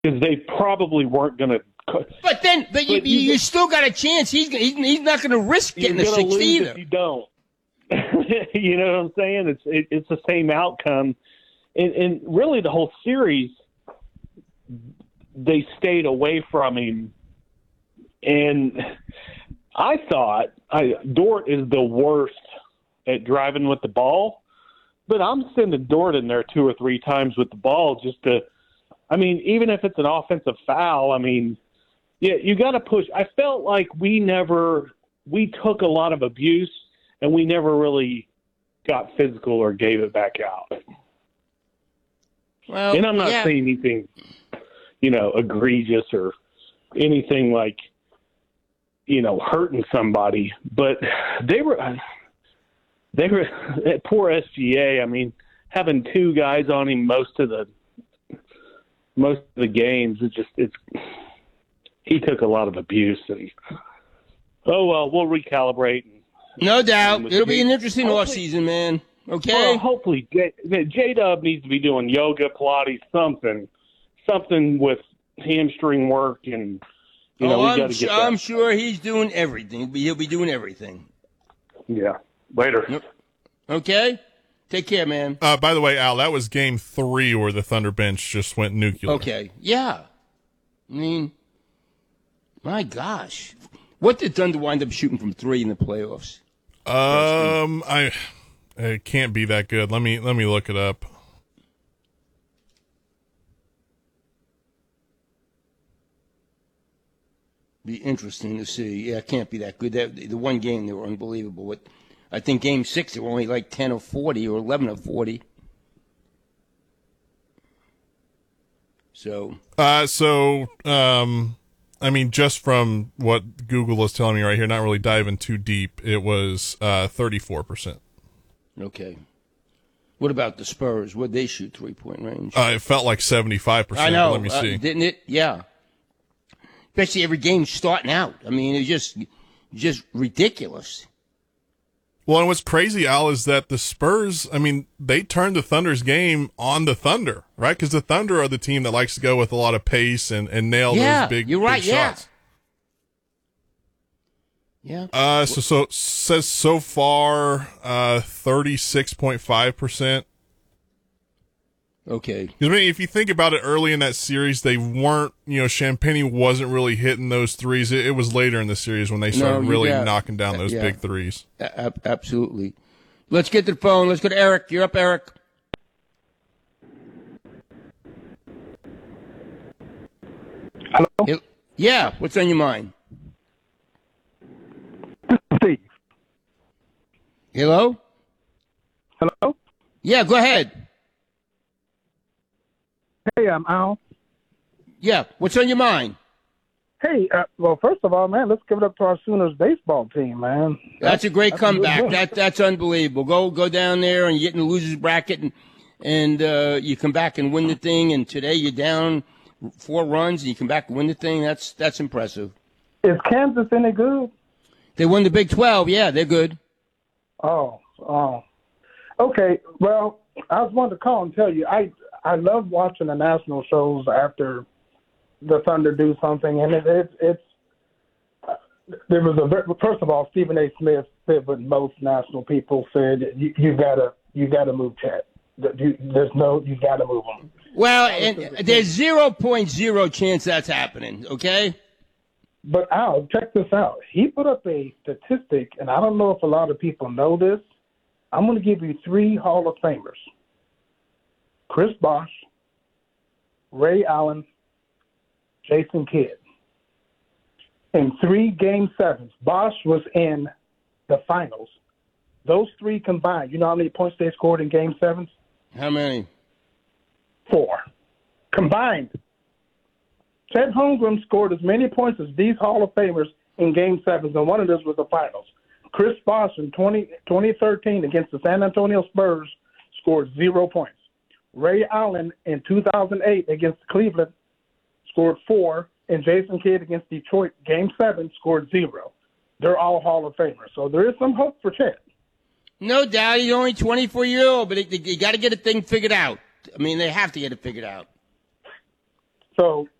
because they probably weren't going to. But you still got a chance. He's not going to risk getting a sixth either. If you don't. You know what I'm saying? It's the same outcome, and really the whole series, they stayed away from him, and I thought Dort is the worst at driving with the ball, but I'm sending Dort in there 2 or 3 times with the ball just to. I mean, even if it's an offensive foul, I mean, yeah, you got to push. I felt like we took a lot of abuse and we never really got physical or gave it back out. Well, and I'm not saying anything, egregious or anything like, hurting somebody, but they were poor SGA. I mean, having 2 guys on him most of the games, he took a lot of abuse, and we'll recalibrate. No doubt, it'll be an interesting offseason, man. Okay. Well, hopefully, J-Dub needs to be doing yoga, Pilates, something with hamstring work, and we got to get that. I'm sure he's doing everything. He'll be doing everything. Yeah. Later. Yep. Okay. Take care, man. By the way, Al, that was game 3 where the Thunder bench just went nuclear. Okay. Yeah. I mean, my gosh. What did Thunder wind up shooting from 3 in the playoffs? It can't be that good. Let me look it up. Be interesting to see. Yeah, it can't be that good. The one game they were unbelievable. I think game 6 they were only like 10 of 40 or 11 of 40. So. I mean, just from what Google is telling me right here, not really diving too deep, it was 34%. Okay. What about the Spurs? Would they shoot 3-point range? It felt like 75%. I know. Let me see. Didn't it? Yeah. Especially every game starting out. I mean, it's just ridiculous. Well, and what's crazy, Al, is that the Spurs, I mean, they turned the Thunder's game on the Thunder, right? Because the Thunder are the team that likes to go with a lot of pace and nail those big, you're right, big shots. Yeah. So says so far 36.5%. Okay. I mean, if you think about it, early in that series, they weren't, Champagnie wasn't really hitting those threes. It was later in the series when they started really knocking down those big threes. Absolutely. Let's get to the phone. Let's go to Eric. You're up, Eric. Hello? Yeah. What's on your mind? Steve. Hello? Hello? Yeah, go ahead. Hey, I'm Al. Yeah, what's on your mind? Hey, well, first of all, man, let's give it up to our Sooners baseball team, man. That's a great comeback. That's unbelievable. Go down there and you get in the losers bracket and you come back and win the thing. And today you're down 4 runs and you come back and win the thing. That's impressive. Is Kansas any good? They won the Big 12. Yeah, they're good. Oh. Okay. Well, I was wanting to call and tell you I love watching the national shows after the Thunder do something, and it's there was first of all, Stephen A. Smith said what most national people said: you gotta move Chet. You gotta move him. Well, and there's 0.0 chance that's happening. Okay. But Al, check this out. He put up a statistic, and I don't know if a lot of people know this. I'm going to give you 3 Hall of Famers: Chris Bosh, Ray Allen, Jason Kidd. In 3 Game 7s, Bosh was in the finals. Those 3 combined, you know how many points they scored in Game 7s? How many? 4. Combined. Chet Holmgren scored as many points as these Hall of Famers in Game 7s, and one of those was the finals. Chris Bosh in 2013 against the San Antonio Spurs scored 0 points. Ray Allen in 2008 against Cleveland scored 4, and Jason Kidd against Detroit, Game 7, scored 0. They're all Hall of Famers, so there is some hope for Chet. No doubt, he's only 24-year-old, but you got to get a thing figured out. I mean, they have to get it figured out. So